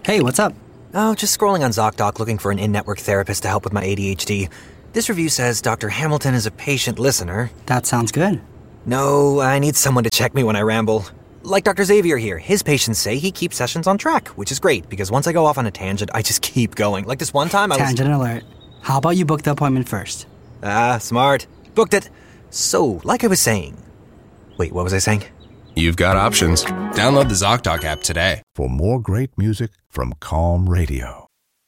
Hey, what's up? Oh, just scrolling on ZocDoc looking for an in-network therapist to help with my ADHD. This review says Dr. Hamilton is a patient listener. That sounds good. No, I need someone to check me when I ramble. Like Dr. Xavier here, his patients say he keeps sessions on track, which is great, because once I go off on a tangent, I just keep going. Like this one time Tangent alert. How about you book the appointment first? Smart. Booked it. So, like I was saying... Wait, what was I saying? You've got options. Download the ZocDoc app today. For more great music from Calm Radio.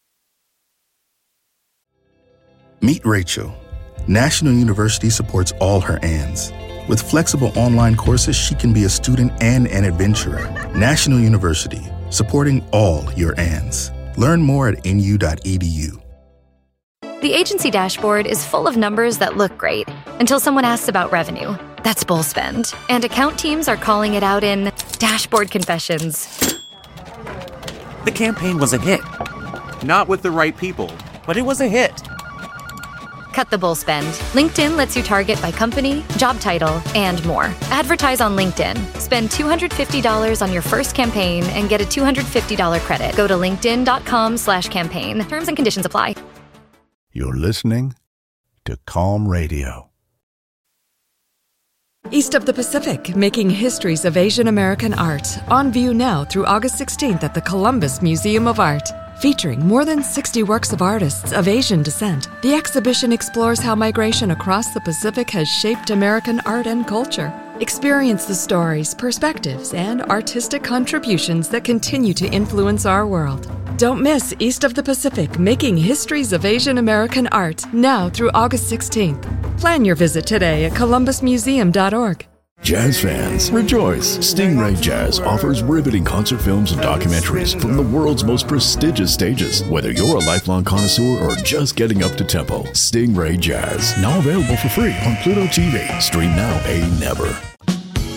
Meet Rachel. National University supports all her Anns. With flexible online courses, she can be a student and an adventurer. National University, supporting all your Anns. Learn more at nu.edu. The agency dashboard is full of numbers that look great until someone asks about revenue. That's bull spend. And account teams are calling it out in dashboard confessions. The campaign was a hit. Not with the right people, but it was a hit. Cut the bull spend. LinkedIn lets you target by company, job title, and more. Advertise on LinkedIn. Spend $250 on your first campaign and get a $250 credit. Go to linkedin.com/campaign. Terms and conditions apply. You're listening to Calm Radio. East of the Pacific, Making Histories of Asian American Art. On view now through August 16th at the Columbus Museum of Art. Featuring more than 60 works of artists of Asian descent, the exhibition explores how migration across the Pacific has shaped American art and culture. Experience the stories, perspectives, and artistic contributions that continue to influence our world. Don't miss East of the Pacific, Making Histories of Asian American Art, now through August 16th. Plan your visit today at columbusmuseum.org. Jazz fans, rejoice! Stingray Jazz offers riveting concert films and documentaries from the world's most prestigious stages. Whether you're a lifelong connoisseur or just getting up to tempo, Stingray Jazz, now available for free on Pluto TV. Stream now, pay never.